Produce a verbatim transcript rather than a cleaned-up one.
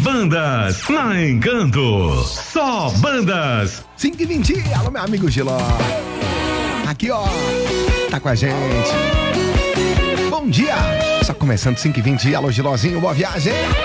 bandas na Encanto. Só bandas. cinco e vinte, alô meu amigo Giló. Aqui ó, tá com a gente. Bom dia. Só começando cinco e vinte, alô Gilózinho, boa viagem.